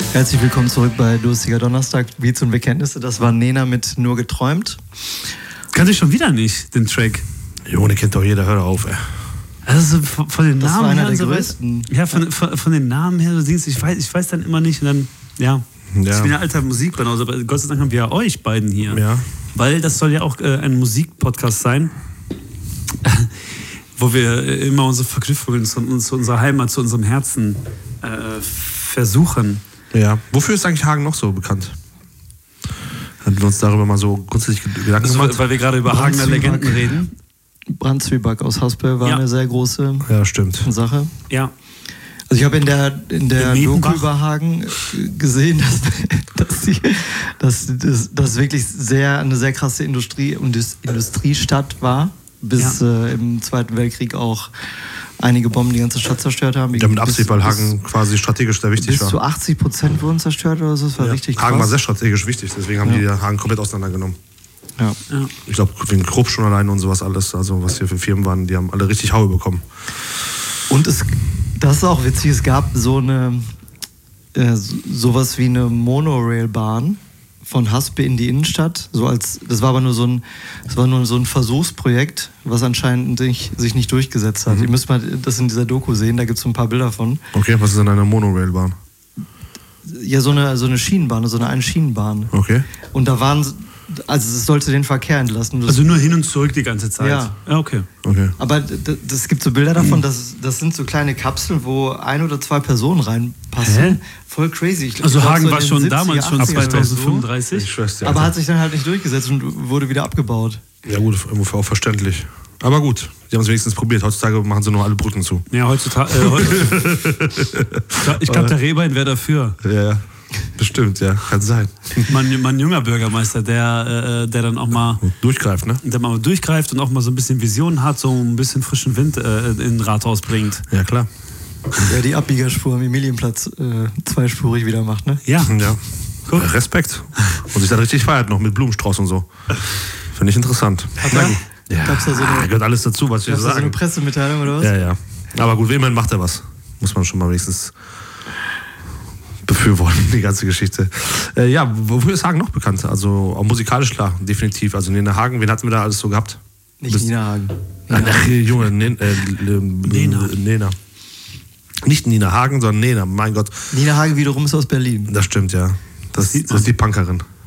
Herzlich willkommen zurück bei Lustiger Donnerstag, Beats und Bekenntnisse. Das war Nena mit Nur geträumt. Kannte ich schon wieder nicht, den Track. Jo, den kennt doch jeder, hör auf, ey. Also von den Das Namen war einer her der so größten. Ja, von den Namen her, so Dings, ich weiß dann immer nicht. Und dann, ja. Das ist wie eine alte Musikbanause, aber Gott sei Dank haben wir ja euch beiden hier. Ja. Weil das soll ja auch ein Musikpodcast sein, wo wir immer unsere Verknüpfungen zu unserer Heimat, zu unserem Herzen versuchen. Ja. Wofür ist eigentlich Hagen noch so bekannt? Hatten wir uns darüber mal so grundsätzlich Gedanken gemacht? Weil wir gerade über Hagener Legenden reden. Brandzwieback aus Haspel war eine sehr große Sache. Ja. Also ich habe in der Doku über Hagen gesehen, dass das wirklich eine sehr krasse Industriestadt war, bis im Zweiten Weltkrieg auch einige Bomben die ganze Stadt zerstört haben. Ja, mit Absicht, weil Hagen quasi strategisch sehr wichtig war. Bis zu 80% wurden zerstört oder so, das war richtig krass. Hagen war sehr strategisch wichtig, deswegen haben die Hagen komplett auseinandergenommen. Ja. Ich glaube, wegen Krupp schon allein und sowas alles, also was hier für Firmen waren, die haben alle richtig Haue bekommen. Und das ist auch witzig, es gab sowas wie eine Monorailbahn von Haspel in die Innenstadt. Das war aber nur so ein Versuchsprojekt, was anscheinend sich nicht durchgesetzt hat. Ihr müsst mal das in dieser Doku sehen, da gibt es so ein paar Bilder von. Okay, was ist denn eine Monorailbahn? Ja, so eine Schienenbahn, so eine Einschienenbahn. Okay. Und da waren, also es sollte den Verkehr entlasten. Also nur hin und zurück die ganze Zeit? Ja, okay. Aber es gibt so Bilder davon, das sind so kleine Kapseln, wo 1 oder 2 Personen reinpassen. Hä? Voll crazy. Also Hagen war schon damals schon 2035? So, aber hat sich dann halt nicht durchgesetzt und wurde wieder abgebaut. Ja gut, irgendwo auch verständlich. Aber gut, die haben es wenigstens probiert. Heutzutage machen sie nur alle Brücken zu. Ja, heutzutage. Ich glaube, der Rehbein wäre dafür. Ja. Bestimmt, ja, kann sein. Mein junger Bürgermeister, der dann auch mal durchgreift, ne? Der mal durchgreift und auch mal so ein bisschen Visionen hat, so ein bisschen frischen Wind in den Rathaus bringt. Ja, klar. Der die Abbiegerspur am Emilienplatz zweispurig wieder macht, ne? Ja. Cool. Respekt. Und sich dann richtig feiert noch mit Blumenstrauß und so. Finde ich interessant. Ja, gab's da gehört alles dazu, was wir sagen. Gab's da so eine Pressemitteilung oder was? Ja. Aber gut, immerhin macht er was. Muss man schon mal wenigstens befürworten, die ganze Geschichte. Ja, wofür ist Hagen noch bekannt? Also auch musikalisch klar, definitiv. Also Nena Hagen, wen hatten wir da alles so gehabt? Nicht Nina Hagen. Ach, Junge, Nena. Nicht Nina Hagen, sondern Nena, mein Gott. Nina Hagen wiederum ist aus Berlin. Das stimmt, ja. Das ist die Punkerin.